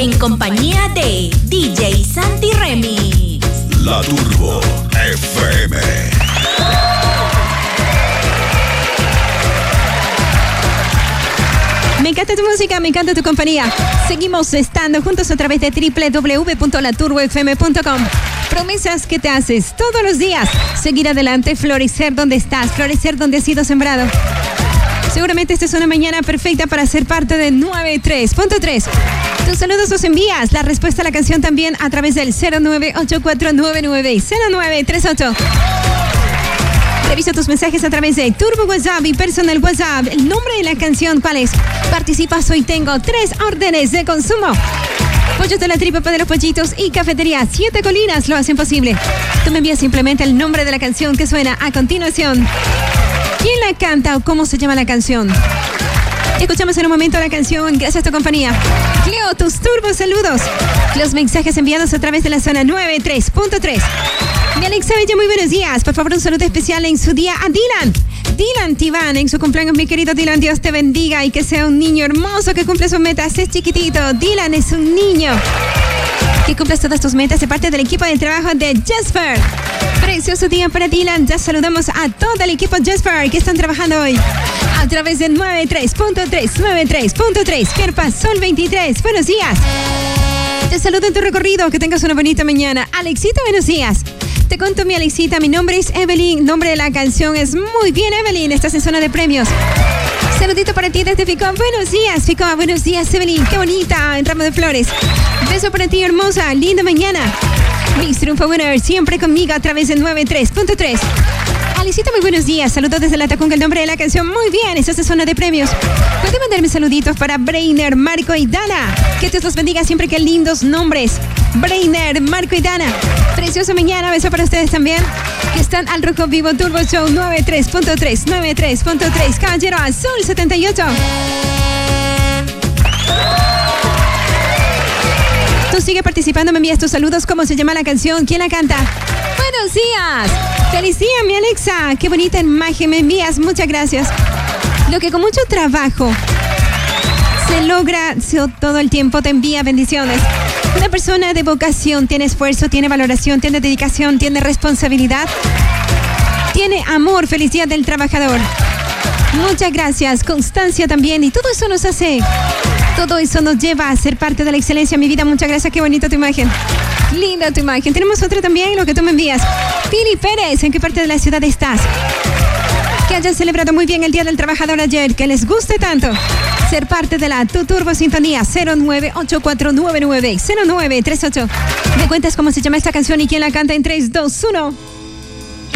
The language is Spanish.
en compañía de DJ Santi Remix. La Turbo FM. Me encanta tu música, me encanta tu compañía. Seguimos estando juntos a través de www.laturbofm.com. Promesas que te haces todos los días. Seguir adelante, florecer donde estás, florecer donde has sido sembrado. Seguramente esta es una mañana perfecta para ser parte de 93.3. Tus saludos los envías. La respuesta a la canción también a través del 0984990938. Revisa tus mensajes a través de Turbo WhatsApp y Personal WhatsApp. El nombre de la canción, ¿cuál es? Participas hoy, tengo 3 órdenes de consumo. Pollos de la Tripa de los Pollitos y Cafetería 7 Colinas lo hacen posible. Tú me envías simplemente el nombre de la canción que suena a continuación. ¿Quién la canta o cómo se llama la canción? Escuchamos en un momento la canción. Gracias a tu compañía. Leo tus turbos saludos. Los mensajes enviados a través de la zona 93.3. Mi Alexa Bella, muy buenos días. Por favor, un saludo especial en su día a Dylan. Dylan Tibán, en su cumpleaños, mi querido Dylan, Dios te bendiga y que sea un niño hermoso que cumple sus metas. Es chiquitito, Dylan es un niño que cumples todas tus metas de parte del equipo de trabajo de Jasper. Precioso día para Dylan. Ya saludamos a todo el equipo Jasper que están trabajando hoy a través de 93.3. Kerpa Sol 23. Buenos días. Te saludo en tu recorrido. Que tengas una bonita mañana. Alexita, buenos días. Te cuento, mi Alexita, mi nombre es Evelyn. Nombre de la canción es Muy Bien, Evelyn. Estás en zona de premios. Saludito para ti desde Ficó. Buenos días, Ficó. Buenos días, Evelyn. Qué bonita, en ramo de flores. Beso para ti, hermosa. Linda mañana. Mix Triunfo Winner, siempre conmigo a través de 93.3. Alicita, muy buenos días. Saludos desde la Tacunga, el nombre de la canción. Muy bien, estás en zona de premios. Puedes mandarme saluditos para Brainer, Marco y Dana. Que Dios los bendiga siempre, que lindos nombres. Brainer, Marco y Dana. Preciosa mañana, beso para ustedes también. Que están al Rojo Vivo Turbo Show 93.3. Caballero Azul 78. Tú sigue participando, me envías tus saludos. ¿Cómo se llama la canción? ¿Quién la canta? Buenos días. Feliz día, mi Alexa. Qué bonita imagen me envías. Muchas gracias. Lo que con mucho trabajo se logra todo el tiempo te envía bendiciones. Una persona de vocación tiene esfuerzo, tiene valoración, tiene dedicación, tiene responsabilidad, tiene amor. Feliz día del trabajador. Muchas gracias. Constancia también. Y todo eso nos hace... Todo eso nos lleva a ser parte de la excelencia en mi vida. Muchas gracias, qué bonita tu imagen. Linda tu imagen. Tenemos otra también, lo que tú me envías. Pili Pérez, ¿en qué parte de la ciudad estás? Que hayan celebrado muy bien el Día del Trabajador ayer, que les guste tanto ser parte de la Tu Turbo Sintonía 0984990938. ¿Me cuentas cómo se llama esta canción y quién la canta en 3, 2, 1?